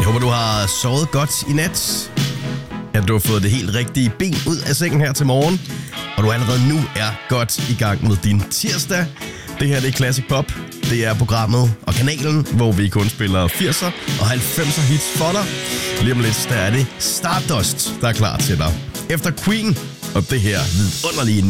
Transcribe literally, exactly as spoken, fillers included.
håber, du har sovet godt i nat. At du har fået det helt rigtige ben ud af sengen her til morgen. Og du allerede nu er godt i gang med din tirsdag. Det her det er Classic Pop. Det er programmet og kanalen, hvor vi kun spiller firser og halvfemser hits for dig. Lige om lidt, der er det Stardust, der er klar til dig. Efter Queen og det her vidunderlige